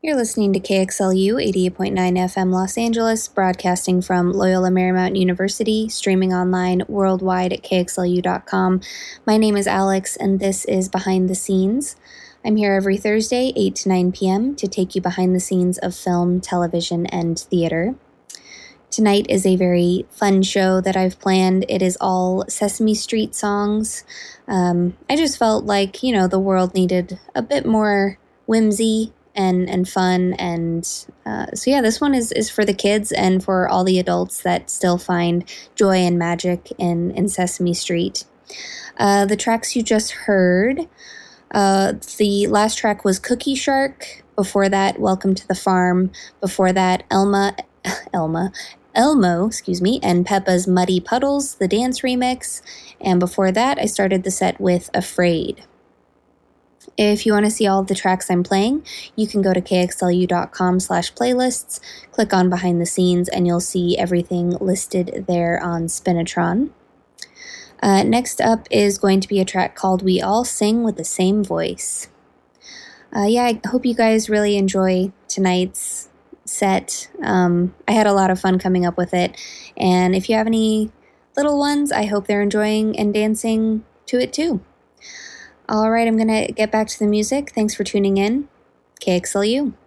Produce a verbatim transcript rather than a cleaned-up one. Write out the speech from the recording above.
You're listening to K X L U eighty-eight point nine F M Los Angeles, broadcasting from Loyola Marymount University, streaming online worldwide at K X L U dot com. My name is Alex, and this is Behind the Scenes. I'm here every Thursday, eight to nine p.m., to take you behind the scenes of film, television, and theater. Tonight is a very fun show that I've planned. It is all Sesame Street songs. Um, I just felt like, you know, the world needed a bit more whimsy and and fun, and uh, so yeah, this one is is for the kids and for all the adults that still find joy and magic in in Sesame Street. Uh, the tracks you just heard, uh, the last track was Cookie Shark. Before that, Welcome to the Farm. Before that, Elma, Elma, Elmo, excuse me, and Peppa's Muddy Puddles, the dance remix. And before that, I started the set with Afraid. If you want to see all of the tracks I'm playing, you can go to K X L U dot com slash playlists, click on Behind the Scenes, and you'll see everything listed there on Spinatron. Uh, next up is going to be a track called We All Sing with the Same Voice. Uh, yeah, I hope you guys really enjoy tonight's set. Um, I had a lot of fun coming up with it, and if you have any little ones, I hope they're enjoying and dancing to it too. All right, I'm going to get back to the music. Thanks for tuning in. K X L U.